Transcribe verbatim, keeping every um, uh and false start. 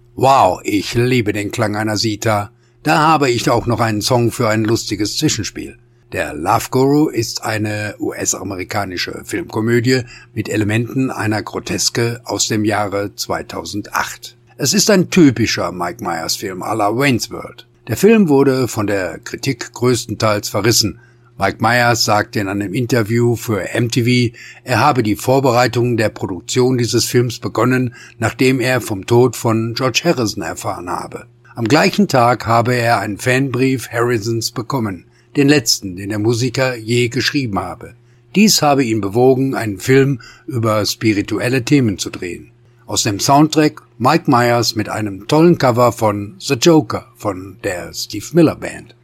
Wow, ich liebe den Klang einer Sitar. Da habe ich auch noch einen Song für ein lustiges Zwischenspiel. Der Love Guru ist eine U S-amerikanische Filmkomödie mit Elementen einer Groteske aus dem Jahre zweitausendacht. Es ist ein typischer Mike Myers Film à la Wayne's World. Der Film wurde von der Kritik größtenteils verrissen. Mike Myers sagte in einem Interview für M T V, er habe die Vorbereitungen der Produktion dieses Films begonnen, nachdem er vom Tod von George Harrison erfahren habe. Am gleichen Tag habe er einen Fanbrief Harrisons bekommen, den letzten, den der Musiker je geschrieben habe. Dies habe ihn bewogen, einen Film über spirituelle Themen zu drehen. Aus dem Soundtrack Mike Myers mit einem tollen Cover von The Joker von der Steve Miller Band.